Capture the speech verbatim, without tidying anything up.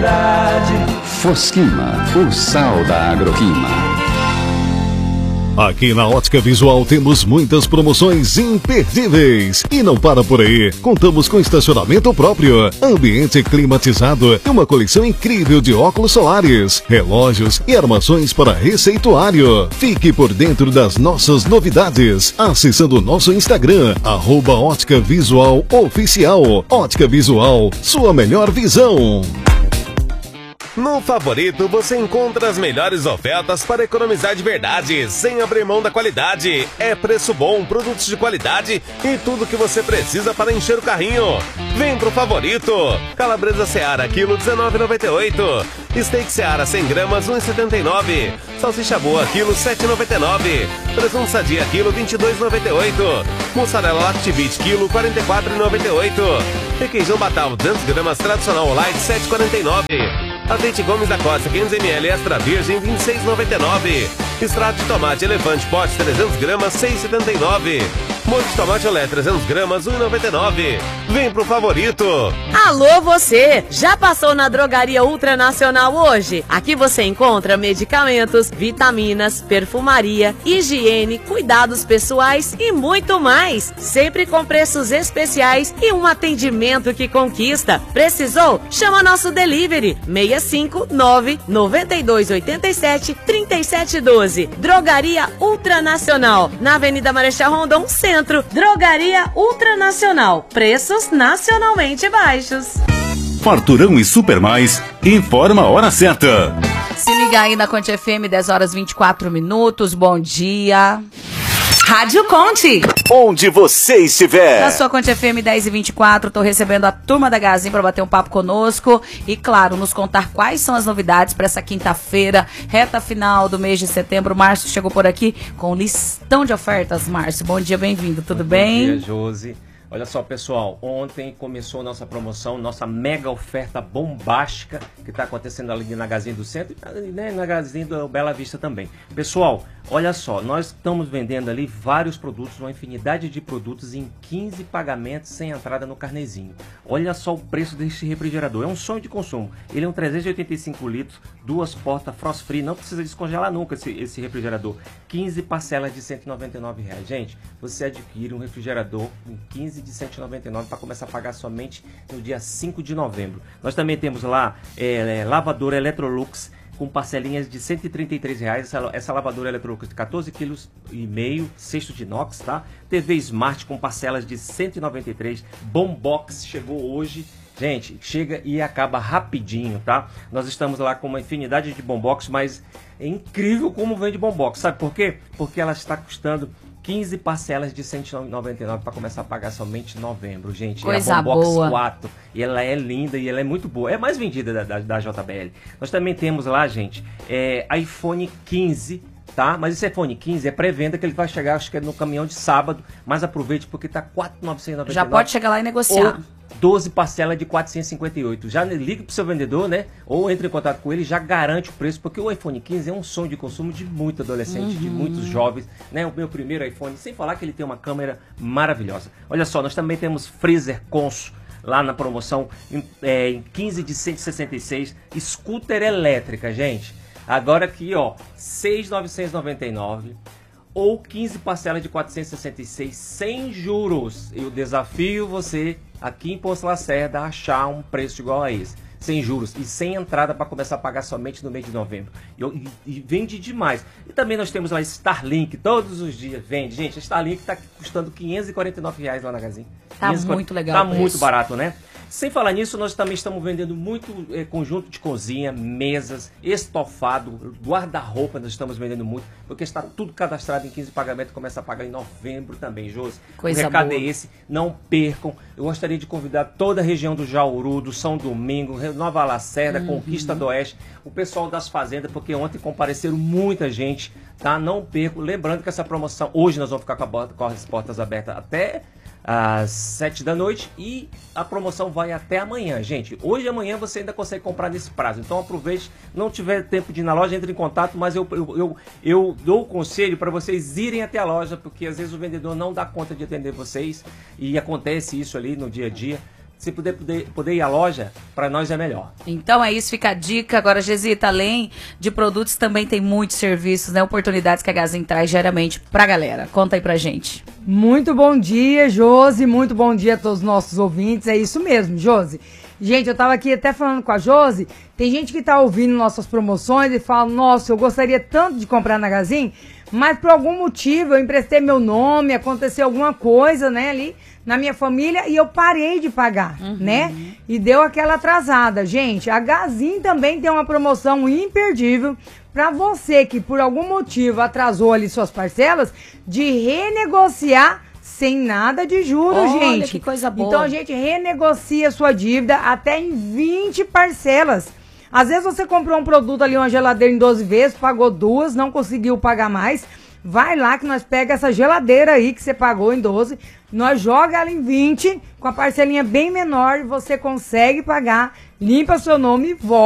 qualidade. Fosquima, o sal da agroquima. Aqui na Ótica Visual temos muitas promoções imperdíveis. E não para por aí. Contamos com estacionamento próprio, ambiente climatizado e uma coleção incrível de óculos solares, relógios e armações para receituário. Fique por dentro das nossas novidades acessando o nosso Instagram, arroba Ótica Visual Oficial. Ótica Visual, sua melhor visão. No Favorito você encontra as melhores ofertas para economizar de verdade, sem abrir mão da qualidade. É preço bom, produtos de qualidade e tudo que você precisa para encher o carrinho. Vem pro Favorito. Calabresa Seara, quilo dezenove reais e noventa e oito centavos. Steak Seara, cem gramas, um real e setenta e nove centavos. Salsicha Boa, quilo sete reais e noventa e nove centavos. Presunto Sadia, quilo vinte e dois reais e noventa e oito centavos. Mussarela Lactivit, quilo quarenta e quatro reais e noventa e oito centavos. Requeijão Batal, duzentas gramas, tradicional light, sete reais e quarenta e nove centavos. Azeite Gomes da Costa, quinhentos mililitros, extra virgem, vinte e seis reais e noventa e nove centavos. Extrato de tomate Elefante Pote, trezentas gramas, seis reais e setenta e nove centavos. Molho de tomate Olé, trezentas gramas, um real e noventa e nove centavos. Vem pro Favorito. Alô você, já passou na Drogaria Ultranacional hoje? Aqui você encontra medicamentos, vitaminas, perfumaria, higiene, cuidados pessoais e muito mais. Sempre com preços especiais e um atendimento que conquista. Precisou? Chama nosso delivery seis cinco nove, nove dois oito sete, três sete um dois. Drogaria Ultranacional, na Avenida Marechal Rondon, Centro. Drogaria Ultranacional, preços nacionalmente baixos. Farturão e Super Mais informa a hora certa. Se liga aí na Conte F M, dez horas e vinte e quatro minutos. Bom dia. Rádio Conte. Onde você estiver. Na sua Conte F M dez e vinte e quatro, tô recebendo a turma da Gazin para bater um papo conosco e, claro, nos contar quais são as novidades para essa quinta-feira, reta final do mês de setembro. Márcio chegou por aqui com um listão de ofertas. Márcio, bom dia, bem-vindo, tudo bom bem? Bom dia, Josi. Olha só, pessoal, ontem começou nossa promoção, nossa mega oferta bombástica que está acontecendo ali na Gazin do Centro e né, na Gazin do Bela Vista também. Pessoal, olha só, nós estamos vendendo ali vários produtos, uma infinidade de produtos em quinze pagamentos sem entrada no carnezinho. Olha só o preço desse refrigerador, é um sonho de consumo. Ele é um trezentos e oitenta e cinco litros, duas portas, frost free, não precisa descongelar nunca esse, esse refrigerador. quinze parcelas de cento e noventa e nove reais. Gente, você adquire um refrigerador em quinze de cento e noventa e nove para começar a pagar somente no dia cinco de novembro. Nós também temos lá é, é, lavadora Electrolux com parcelinhas de cento e trinta e três reais. Essa, essa lavadora Electrolux de quatorze quilos e meio, cesto de inox, tá? T V Smart com parcelas de cento e noventa e três. Bombox chegou hoje. Gente, chega e acaba rapidinho, tá? Nós estamos lá com uma infinidade de bombox, mas é incrível como vende bombox. Sabe por quê? Porque ela está custando quinze parcelas de cento e noventa e nove para começar a pagar somente em novembro, gente. Coisa é a Bombox boa. quatro. E ela é linda e ela é muito boa. É a mais vendida da, da, da J B L. Nós também temos lá, gente, é, iPhone quinze, tá? Mas esse iPhone quinze é pré-venda que ele vai chegar, acho que é no caminhão de sábado. Mas aproveite porque tá quatro mil novecentos e noventa e nove. Já pode chegar lá e negociar. Ou doze parcelas de quatrocentos e cinquenta e oito. Já ligue pro seu vendedor, né? Ou entre em contato com ele, já garante o preço, porque o iPhone quinze é um sonho de consumo de muito adolescente, uhum. de muitos jovens, né? O meu primeiro iPhone, sem falar que ele tem uma câmera maravilhosa. Olha só, nós também temos freezer Consul lá na promoção em, é, em quinze de cento e sessenta e seis, scooter elétrica, gente. Agora aqui, ó, seis mil novecentos e noventa e nove ou quinze parcelas de quatrocentos e sessenta e seis sem juros. Eu desafio você aqui em Poço Lacerda a achar um preço igual a esse, sem juros e sem entrada para começar a pagar somente no mês de novembro. E, e, e vende demais. E também nós temos lá Starlink, todos os dias vende. Gente, a Starlink está custando quinhentos e quarenta e nove reais lá na Gazin. Tá muito legal. Tá muito barato, né? Sem falar nisso, nós também estamos vendendo muito é, conjunto de cozinha, mesas, estofado, guarda-roupa, nós estamos vendendo muito, porque está tudo cadastrado em quinze pagamentos, começa a pagar em novembro também, Josi. Coisa o recado boa. é esse, não percam. Eu gostaria de convidar toda a região do Jauru, do São Domingo, Nova Lacerda, uhum. Conquista do Oeste, o pessoal das fazendas, porque ontem compareceram muita gente, tá? Não percam. Lembrando que essa promoção, hoje nós vamos ficar com, a borda, com as portas abertas até às sete da noite e a promoção vai até amanhã, gente. Hoje e amanhã você ainda consegue comprar nesse prazo, então aproveite. Não tiver tempo de ir na loja, entre em contato, mas eu, eu, eu, eu dou o conselho para vocês irem até a loja, porque às vezes o vendedor não dá conta de atender vocês e acontece isso ali no dia a dia. Se puder, poder, poder ir à loja, para nós é melhor. Então é isso, fica a dica. Agora, Gesita, além de produtos, também tem muitos serviços, né? Oportunidades que a Gazin traz diariamente pra galera. Conta aí pra gente. Muito bom dia, Josi. Muito bom dia a todos os nossos ouvintes. É isso mesmo, Josi. Gente, eu tava aqui até falando com a Josi. Tem gente que tá ouvindo nossas promoções e fala, nossa, eu gostaria tanto de comprar na Gazin, mas por algum motivo eu emprestei meu nome, aconteceu alguma coisa, né, ali na minha família e eu parei de pagar, uhum. né? E deu aquela atrasada. Gente, a Gazin também tem uma promoção imperdível para você que por algum motivo atrasou ali suas parcelas, de renegociar sem nada de juros, Olha, gente. que coisa boa. Então a gente renegocia a sua dívida até em vinte parcelas. Às vezes você comprou um produto ali, uma geladeira em doze vezes, pagou duas, não conseguiu pagar mais. Vai lá que nós pega essa geladeira aí que você pagou em doze, nós joga ela em vinte, com a parcelinha bem menor, e você consegue pagar, limpa seu nome e volta.